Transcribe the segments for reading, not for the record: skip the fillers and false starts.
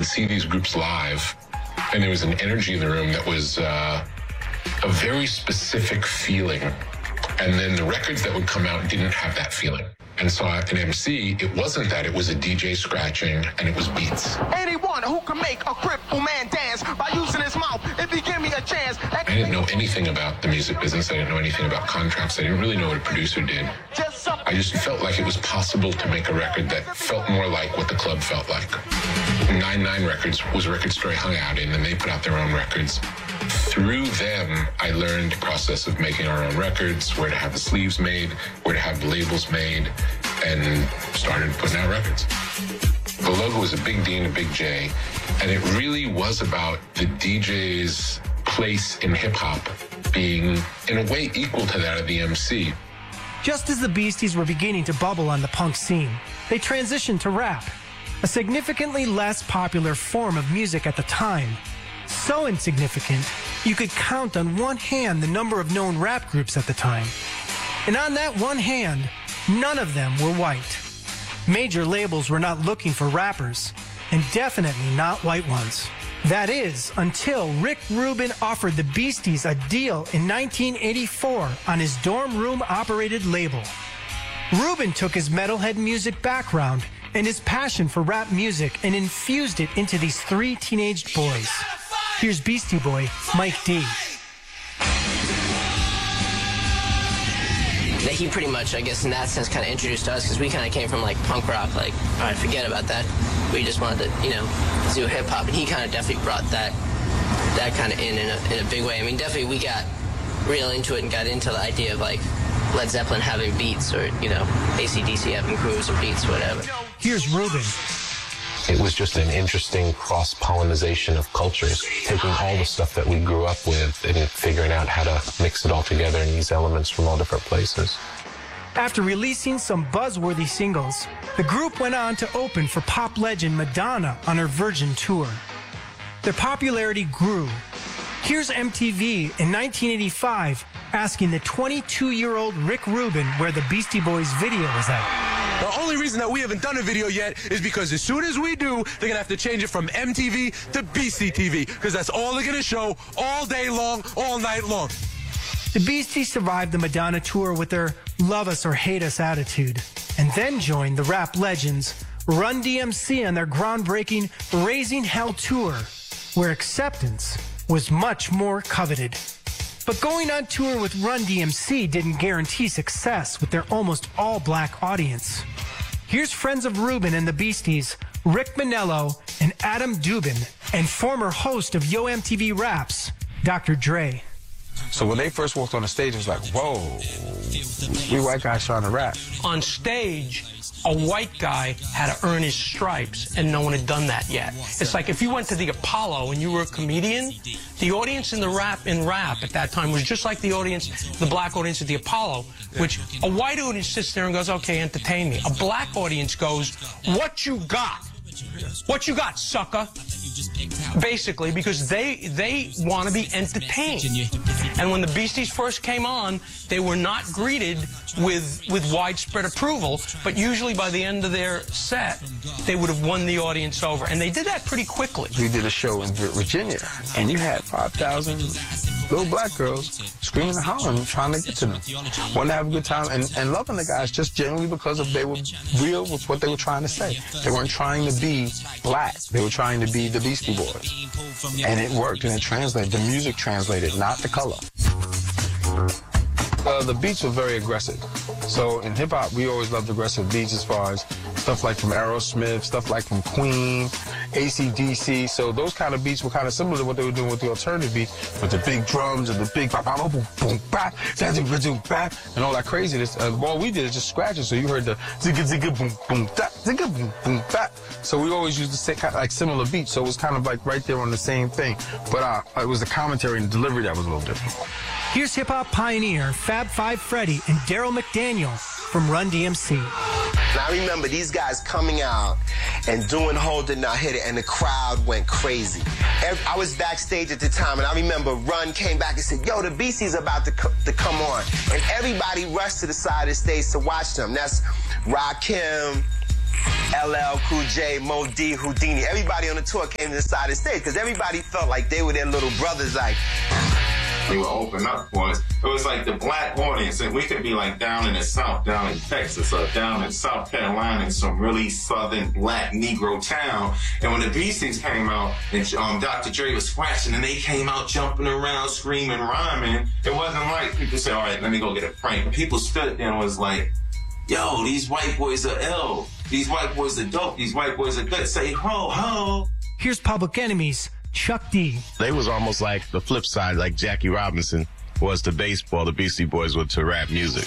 see these groups live, and there was an energy in the room that was a very specific feeling. And then the records that would come out didn't have that feeling. And so an MC, it wasn't that. It was a DJ scratching, and it was beats. Anyone who can make a crippled man dance by using his mouth, if you give me a chance. I didn't know anything about the music business. I didn't know anything about contracts. I didn't really know what a producer did. I just felt like it was possible to make a record that felt more like what the club felt like. 99 Records was a record store I hung out in, and they put out their own records. Through them, I learned the process of making our own records, where to have the sleeves made, where to have the labels made, and started putting out records. The logo was a big D and a big J, and it really was about the DJ's place in hip-hop being, in a way, equal to that of the MC. Just as the Beasties were beginning to bubble on the punk scene, they transitioned to rap, a significantly less popular form of music at the time. So insignificant, you could count on one hand the number of known rap groups at the time. And on that one hand, none of them were white. Major labels were not looking for rappers, and definitely not white ones. That is, until Rick Rubin offered the Beasties a deal in 1984 on his dorm room-operated label. Rubin took his metalhead music background and his passion for rap music and infused it into these three teenage boys. Here's Beastie Boy, Mike D. He pretty much, I guess, in that sense, kind of introduced us, because we kind of came from, like, punk rock, like, all right, forget about that. We just wanted to, you know, do hip-hop, and he kind of definitely brought that kind of in a big way. I mean, definitely we got real into it and got into the idea of, like, Led Zeppelin having beats, or, you know, AC/DC having grooves or beats, or whatever. Here's Rubin. It was just an interesting cross-pollination of cultures, taking all the stuff that we grew up with and figuring out how to mix it all together and use elements from all different places. After releasing some buzzworthy singles, the group went on to open for pop legend Madonna on her Virgin tour. Their popularity grew. Here's MTV in 1985 asking the 22-year-old Rick Rubin where the Beastie Boys video was at. The only reason that we haven't done a video yet is because as soon as we do, they're going to have to change it from MTV to BCTV, because that's all they're going to show all day long, all night long. The Beasties survived the Madonna tour with their love us or hate us attitude, and then joined the rap legends Run DMC on their groundbreaking Raising Hell tour, where acceptance was much more coveted. But going on tour with Run DMC didn't guarantee success with their almost all-black audience. Here's friends of Rubin and the Beasties, Rick Manello and Adam Dubin, and former host of Yo MTV Raps, Dr. Dre. So when they first walked on the stage, it was like, whoa, we white guys trying to rap. On stage, a white guy had to earn his stripes, and no one had done that yet. It's like if you went to the Apollo and you were a comedian, the audience in rap at that time was just like the audience, the black audience at the Apollo, which a white audience sits there and goes, okay, entertain me. A black audience goes, what you got? What you got, sucker? Basically, because they want to be entertained. And when the Beasties first came on, they were not greeted with widespread approval, but usually by the end of their set, they would have won the audience over. And they did that pretty quickly. We did a show in Virginia, and you had 5,000 little black girls screaming and hollering, trying to get to them. Wanting to have a good time and loving the guys just genuinely because they were real with what they were trying to say. They weren't trying to be black. They were trying to be the Beastie Boys. And it worked, and it translated. The music translated, not the color. The beats were very aggressive. So in hip-hop, we always loved aggressive beats as far as stuff like from Aerosmith, stuff like from Queen, AC/DC. So those kind of beats were kind of similar to what they were doing with the alternative beat, with the big drums and the big and all that craziness. All we did is just scratch it, so you heard the zigga zigga boom boom da zigga boom boom da. So we always used the same kind of like similar beats, so it was kind of like right there on the same thing. But it was the commentary and the delivery that was a little different. Here's hip-hop pioneer Fab Five Freddy and Daryl McDaniel from Run DMC. And I remember these guys coming out and doing Hold It Now Hit It, and the crowd went crazy. I was backstage at the time, and I remember Run came back and said, yo, the Beasties about to come on. And everybody rushed to the side of the stage to watch them. That's Rakim, LL, Cool J, Mo D, Houdini. Everybody on the tour came to the side of the stage because everybody felt like they were their little brothers. Like, they would open up for us. It was like the black audience, and we could be like down in the South, down in Texas, or down in South Carolina, in some really southern black Negro town. And when the Beasties came out, and Dr. Dre was scratching, and they came out jumping around, screaming, rhyming, it wasn't like people said, all right, let me go get a prank. People stood there and was like, yo, these white boys are ill. These white boys are dope. These white boys are good. Say ho, ho. Here's Public Enemy's Chuck D. They was almost like the flip side, like Jackie Robinson was to baseball, the Beastie Boys were to rap music.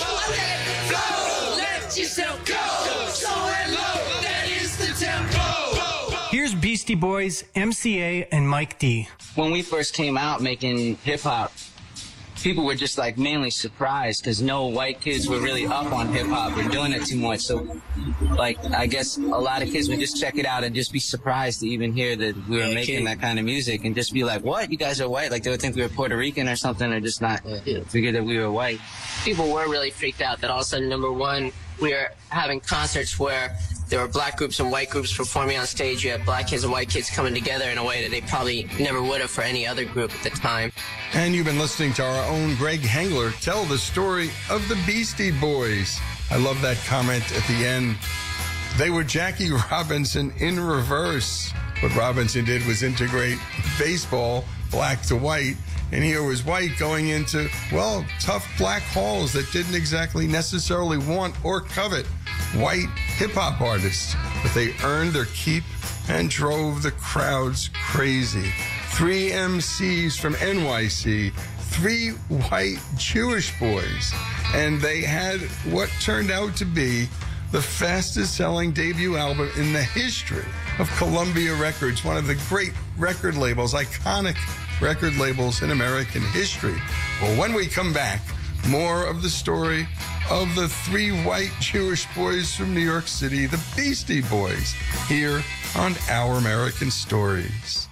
Here's Beastie Boys, MCA, and Mike D. When we first came out making hip-hop, people were just like mainly surprised because no white kids were really up on hip-hop or doing it too much. So, like, I guess a lot of kids would just check it out and just be surprised to even hear that we were making that kind of music and just be like, what? You guys are white? Like, they would think we were Puerto Rican or something or just not figure that we were white. People were really freaked out that all of a sudden, number one, we were having concerts where there were black groups and white groups performing on stage. You had black kids and white kids coming together in a way that they probably never would have for any other group at the time. And you've been listening to our own Greg Hengler tell the story of the Beastie Boys. I love that comment at the end. They were Jackie Robinson in reverse. What Robinson did was integrate baseball, black to white, and here was white going into, well, tough black halls that didn't exactly necessarily want or covet white hip-hop artists. But they earned their keep and drove the crowds crazy. 3 MCs from NYC, 3 white Jewish boys, and they had what turned out to be the fastest-selling debut album in the history of Columbia Records, one of the great record labels, iconic record labels in American history. Well, when we come back, more of the story of the 3 white Jewish boys from New York City, the Beastie Boys, here on Our American Stories.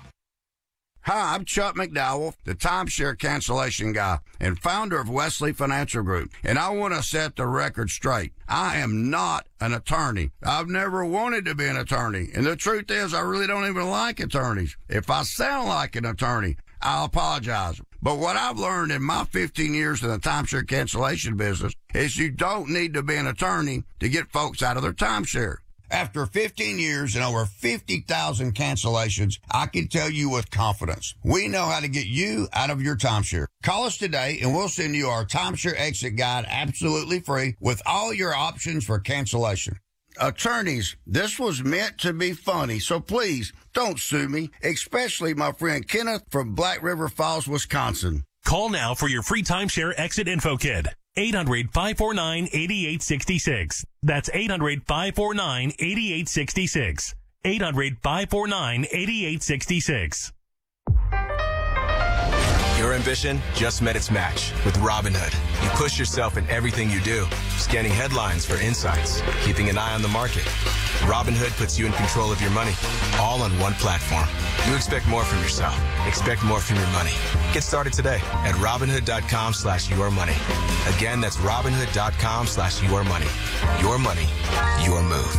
Hi, I'm Chuck McDowell, the timeshare cancellation guy and founder of Wesley Financial Group, and I want to set the record straight. I am not an attorney. I've never wanted to be an attorney, and the truth is I really don't even like attorneys. If I sound like an attorney, I'll apologize. But what I've learned in my 15 years in the timeshare cancellation business is you don't need to be an attorney to get folks out of their timeshare. After 15 years and over 50,000 cancellations, I can tell you with confidence, we know how to get you out of your timeshare. Call us today and we'll send you our timeshare exit guide absolutely free with all your options for cancellation. Attorneys, this was meant to be funny, so please don't sue me, especially my friend Kenneth from Black River Falls, Wisconsin. Call now for your free timeshare exit info kit. 800-549-8866. That's 800-549-8866. 800-549-8866. Your ambition just met its match with Robinhood. You push yourself in everything you do, scanning headlines for insights, keeping an eye on the market. Robinhood puts you in control of your money, all on one platform. You expect more from yourself. Expect more from your money. Get started today at Robinhood.com/yourmoney. Again, that's Robinhood.com/yourmoney. Your money, your move.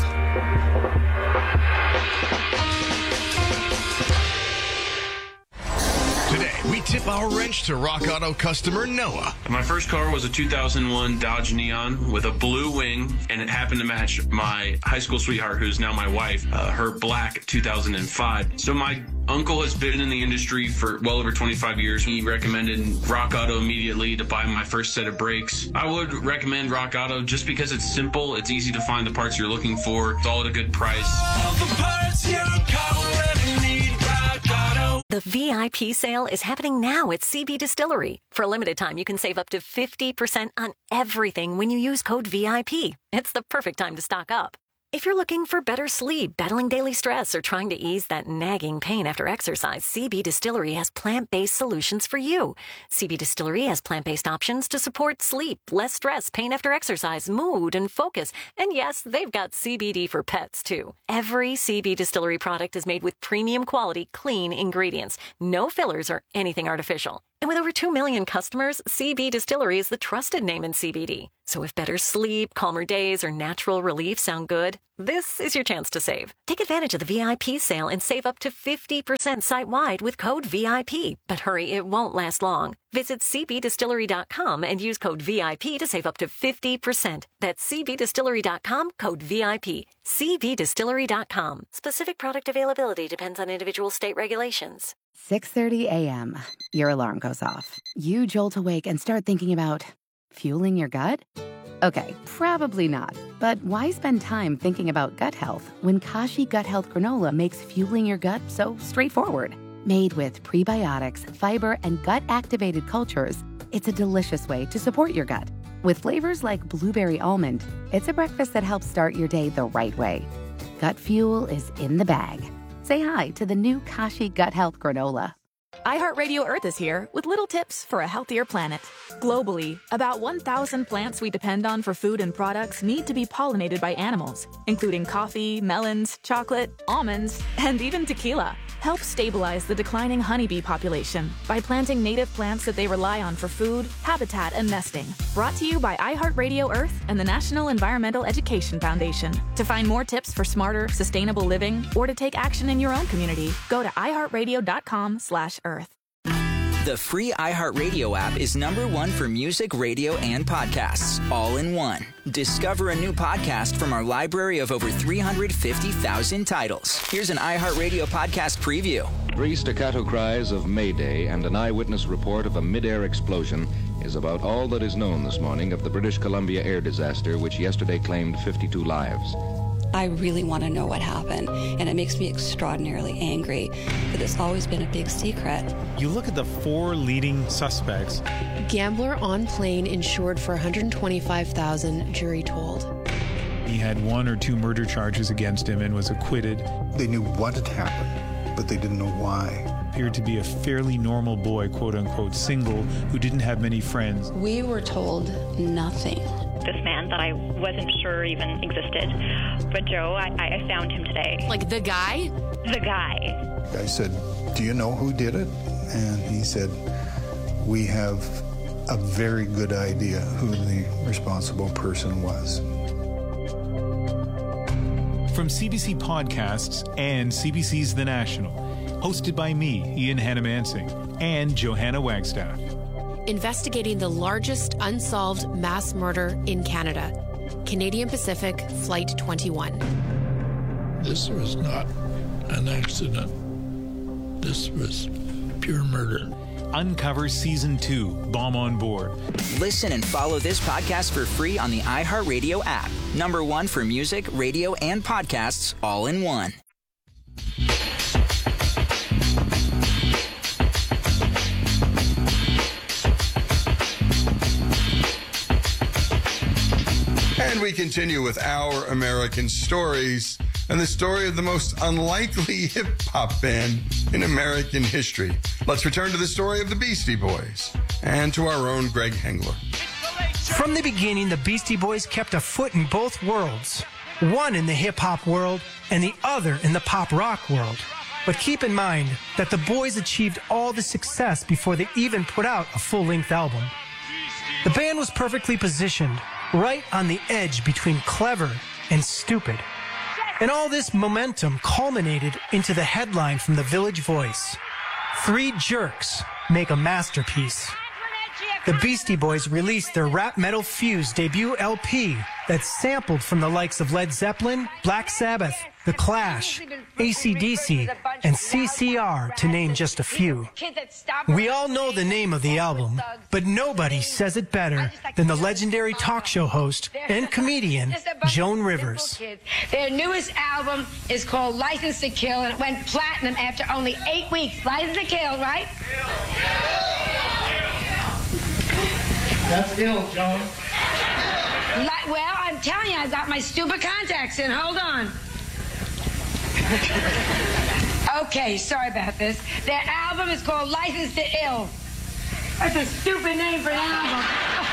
Today, we tip our wrench to Rock Auto customer Noah. My first car was a 2001 Dodge Neon with a blue wing, and it happened to match my high school sweetheart, who's now my wife, her black 2005. So my uncle has been in the industry for well over 25 years. He recommended Rock Auto immediately to buy my first set of brakes. I would recommend Rock Auto just because it's simple, it's easy to find the parts you're looking for, it's all at a good price. All the parts your car will ever need, Rock Auto. The VIP sale is happening now at CB Distillery. For a limited time, you can save up to 50% on everything when you use code VIP. It's the perfect time to stock up. If you're looking for better sleep, battling daily stress, or trying to ease that nagging pain after exercise, CB Distillery has plant-based solutions for you. CB Distillery has plant-based options to support sleep, less stress, pain after exercise, mood, and focus. And yes, they've got CBD for pets, too. Every CB Distillery product is made with premium quality, clean ingredients. No fillers or anything artificial. And with over 2 million customers, CB Distillery is the trusted name in CBD. So if better sleep, calmer days, or natural relief sound good, This is your chance to save. Take advantage of the VIP sale and save up to 50% site-wide with code VIP. But hurry, it won't last long. Visit cbdistillery.com and use code VIP to save up to 50%. That's cbdistillery.com, code VIP. cbdistillery.com. Specific product availability depends on individual state regulations. 6:30 a.m. Your alarm goes off. You jolt awake and start thinking about fueling your gut? Okay, probably not. But why spend time thinking about gut health when Kashi Gut Health Granola makes fueling your gut so straightforward? Made with prebiotics, fiber, and gut-activated cultures, it's a delicious way to support your gut. With flavors like blueberry almond, it's a breakfast that helps start your day the right way. Gut fuel is in the bag. Say hi to the new Kashi Gut Health Granola. iHeartRadio Earth is here with little tips for a healthier planet. Globally, about 1,000 plants we depend on for food and products need to be pollinated by animals, including coffee, melons, chocolate, almonds, and even tequila. Help stabilize the declining honeybee population by planting native plants that they rely on for food, habitat, and nesting. Brought to you by iHeartRadio Earth and the National Environmental Education Foundation. To find more tips for smarter, sustainable living or to take action in your own community, go to iHeartRadio.com/Earth. The free iHeartRadio app is #1 for music, radio, and podcasts, all in one. Discover a new podcast from our library of over 350,000 titles. Here's an iHeartRadio podcast preview. 3 staccato cries of Mayday and an eyewitness report of a mid-air explosion is about all that is known this morning of the British Columbia air disaster, which yesterday claimed 52 lives. I really want to know what happened, and it makes me extraordinarily angry that it's always been a big secret. You look at the 4 leading suspects. Gambler on plane insured for $125,000, jury told. He had 1 or 2 murder charges against him and was acquitted. They knew what had happened, but they didn't know why. Appeared to be a fairly normal boy, quote unquote, single, who didn't have many friends. We were told nothing. This man that I wasn't sure even existed. But Joe, I found him today. Like the guy? The guy. I said, "Do you know who did it?" And he said, "We have a very good idea who the responsible person was." From CBC Podcasts and CBC's The National, hosted by me, Ian Hannamansing, and Johanna Wagstaff. Investigating the largest unsolved mass murder in Canada. Canadian Pacific Flight 21. This was not an accident. This was pure murder. Uncover Season 2, Bomb on Board. Listen and follow this podcast for free on the iHeartRadio app. #1 for music, radio, and podcasts, all in one. And we continue with Our American Stories and the story of the most unlikely hip-hop band in American history. Let's return to the story of the Beastie Boys and to our own Greg Hengler. From the beginning, the Beastie Boys kept a foot in both worlds, one in the hip-hop world and the other in the pop-rock world. But keep in mind that the boys achieved all the success before they even put out a full-length album. The band was perfectly positioned, right on the edge between clever and stupid. And all this momentum culminated into the headline from the Village Voice. 3 jerks make a masterpiece. The Beastie Boys released their rap metal fused debut LP that sampled from the likes of Led Zeppelin, Black Sabbath, The Clash, AC/DC, and CCR, to name just a few. We all know the name of the album, but nobody says it better than the legendary talk show host and comedian Joan Rivers. Their newest album is called License to Kill, and it went platinum after only 8 weeks. License to Kill, right? That's ill, Joan. Well, I'm telling you, I got my stupid contacts in. Hold on. Okay, sorry about this. Their album is called License to Ill. That's a stupid name for an album.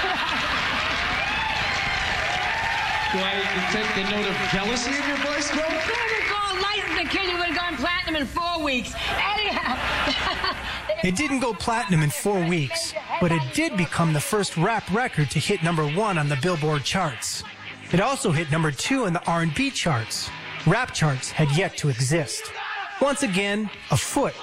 Do I take the note of jealousy in your voice, Joe? If it was called License to Kill, you would have gone platinum in 4 weeks. Anyhow. It didn't go platinum in 4 weeks, but it did become the first rap record to hit #1 on the Billboard charts. It also hit number 2 in the R&B charts. Rap charts had yet to exist. Once again, a foot